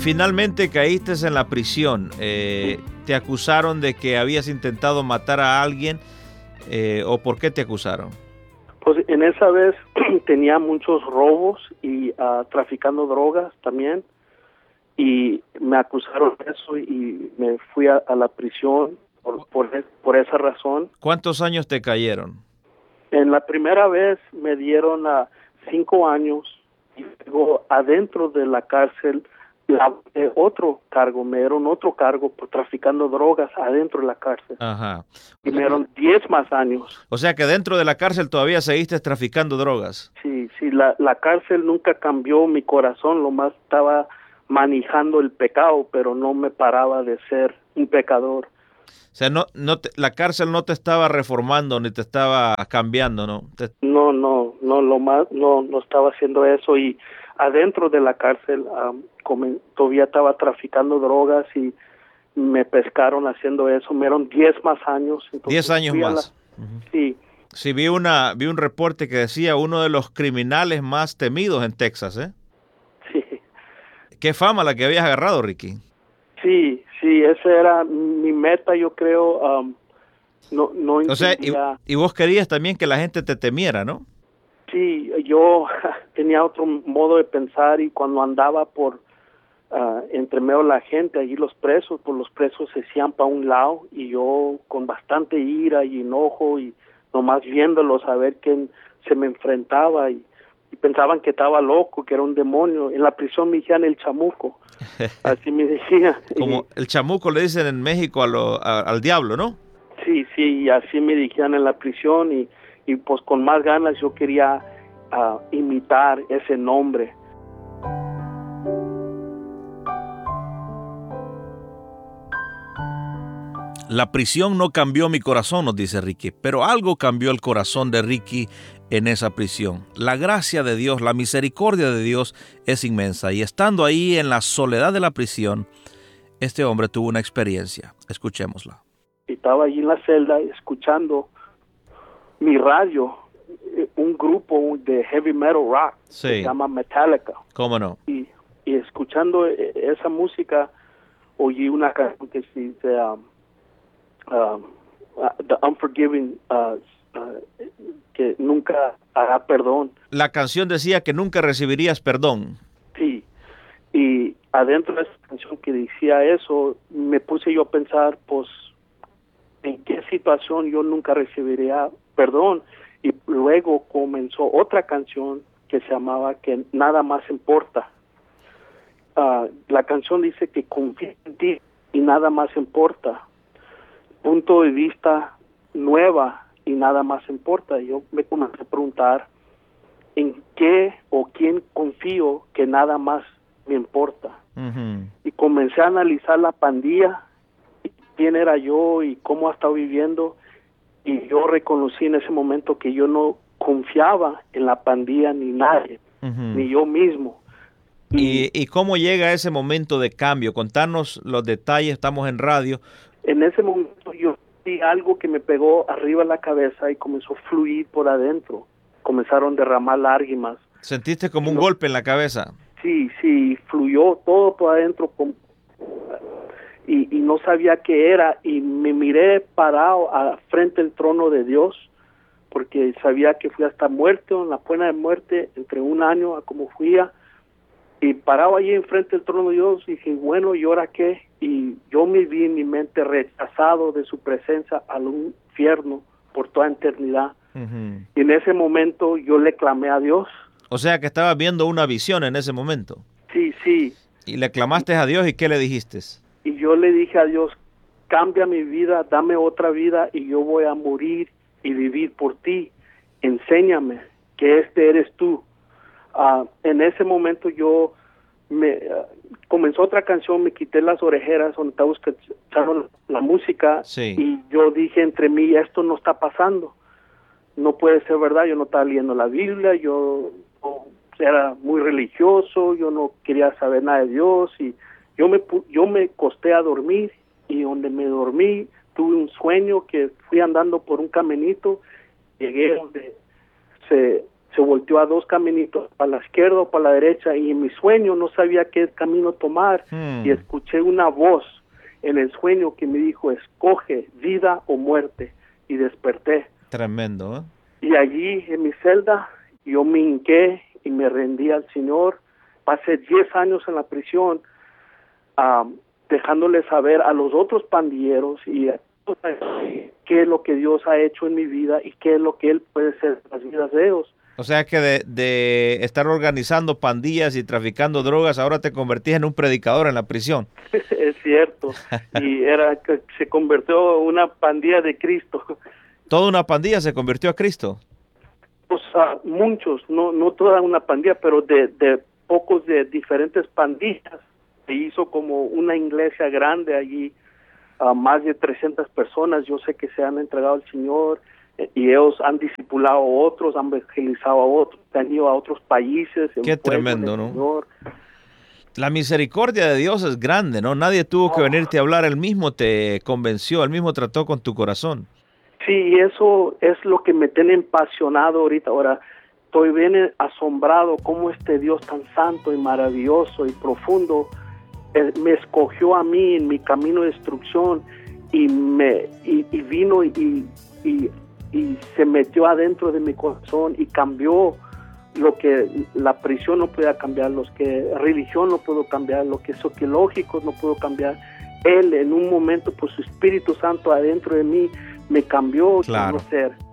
finalmente caíste en la prisión. ¿Te acusaron de que habías intentado matar a alguien o por qué te acusaron? Pues en esa vez tenía muchos robos y traficando drogas también, y me acusaron de eso y me fui a la prisión por esa razón. ¿Cuántos años te cayeron? En la primera vez me dieron 5 años y luego adentro de la cárcel otro cargo, me dieron otro cargo por traficando drogas adentro de la cárcel. Ajá. Y me dieron 10 más años. O sea que dentro de la cárcel todavía seguiste traficando drogas. Sí, la cárcel nunca cambió mi corazón, lo más estaba manejando el pecado, pero no me paraba de ser un pecador. O sea, la cárcel no te estaba reformando ni te estaba cambiando, ¿no? No estaba haciendo eso, y adentro de la cárcel todavía estaba traficando drogas y me pescaron haciendo eso. Me dieron 10 más años. 10 años más. Sí. Sí, vi un reporte que decía uno de los criminales más temidos en Texas, ¿eh? Sí. Qué fama la que habías agarrado, Ricky. Sí, esa era mi meta, yo creo. No o sea, entendía. y vos querías también que la gente te temiera, ¿no? Sí, yo tenía otro modo de pensar, y cuando andaba por entre medio de la gente, allí los presos se hacían para un lado, y yo con bastante ira y enojo, y nomás viéndolos a ver quién se me enfrentaba, y pensaban que estaba loco, que era un demonio. En la prisión me decían el chamuco, así me decían. Como el chamuco le dicen en México al diablo, ¿no? Sí, y así me dijeron en la prisión, y pues con más ganas yo quería imitar ese nombre. La prisión no cambió mi corazón, nos dice Ricky, pero algo cambió el corazón de Ricky en esa prisión. La gracia de Dios, la misericordia de Dios es inmensa, y estando ahí en la soledad de la prisión, este hombre tuvo una experiencia. Escuchémosla. Estaba allí en la celda escuchando mi radio, un grupo de heavy metal rock, sí, que se llama Metallica. ¿Cómo no? Y escuchando esa música, oí una canción que se dice The Unforgiving, que nunca hará perdón. La canción decía que nunca recibirías perdón. Sí, y adentro de esa canción que decía eso, me puse yo a pensar, pues, en qué situación yo nunca recibiría perdón. Y luego comenzó otra canción que se llamaba Que Nada Más Importa. La canción dice que confía en ti y nada más importa. Punto de vista nueva y nada más importa. Yo me comencé a preguntar en qué o quién confío que nada más me importa. Uh-huh. Y comencé a analizar la pandilla, quién era yo y cómo ha estado viviendo, y yo reconocí en ese momento que yo no confiaba en la pandilla ni nadie, uh-huh, ni yo mismo. ¿Y cómo llega ese momento de cambio? Contanos los detalles, estamos en radio. En ese momento yo vi algo que me pegó arriba de la cabeza y comenzó a fluir por adentro. Comenzaron a derramar lágrimas. ¿Sentiste como un golpe en la cabeza? Sí, fluyó todo por adentro y no sabía qué era, y me miré parado frente al trono de Dios, porque sabía que fui hasta muerto, en la pena de muerte, entre un año a como fui, y parado allí enfrente del trono de Dios, y dije, bueno, ¿y ahora qué? Y yo me vi en mi mente rechazado de su presencia al infierno por toda eternidad. Uh-huh. Y en ese momento yo le clamé a Dios. O sea que estabas viendo una visión en ese momento. Sí. Y le clamaste a Dios, ¿y qué le dijiste? Y yo le dije a Dios, cambia mi vida, dame otra vida, y yo voy a morir y vivir por ti. Enséñame que eres tú. En ese momento yo comenzó otra canción, me quité las orejeras donde estaba escuchando la música, sí, y yo dije entre mí, esto no está pasando, no puede ser verdad. Yo no estaba leyendo la Biblia, yo era muy religioso, yo no quería saber nada de Dios, y yo me acosté a dormir, y donde me dormí tuve un sueño que fui andando por un caminito, llegué donde se volteó a 2 caminitos, para la izquierda o para la derecha, y en mi sueño no sabía qué camino tomar, y escuché una voz en el sueño que me dijo, escoge vida o muerte, y desperté. Tremendo, ¿eh? Y allí en mi celda yo me hinqué y me rendí al Señor. Pasé 10 años en la prisión, dejándole saber a los otros pandilleros y a todos qué es lo que Dios ha hecho en mi vida y qué es lo que Él puede hacer en las vidas de ellos. O sea que de estar organizando pandillas y traficando drogas, ahora te convertís en un predicador en la prisión. Es cierto. Y se convirtió en una pandilla de Cristo. ¿Toda una pandilla se convirtió a Cristo? O sea, muchos, no toda una pandilla, pero de pocos de diferentes pandillas. Se hizo como una iglesia grande allí, más de 300 personas. Yo sé que se han entregado al Señor y ellos han discipulado a otros, han evangelizado a otros, han ido a otros países. Qué tremendo, ¿no? Señor. La misericordia de Dios es grande, ¿no? Nadie tuvo que venirte a hablar, Él mismo te convenció, Él mismo trató con tu corazón. Sí, y eso es lo que me tiene apasionado ahorita. Ahora, estoy bien asombrado cómo este Dios tan santo y maravilloso y profundo me escogió a mí en mi camino de instrucción y vino y se metió adentro de mi corazón y cambió lo que la prisión no podía cambiar, lo que religión no pudo cambiar, lo que sociológico no pudo cambiar. Él en un momento por su Espíritu Santo adentro de mí me cambió. Claro. Quiero ser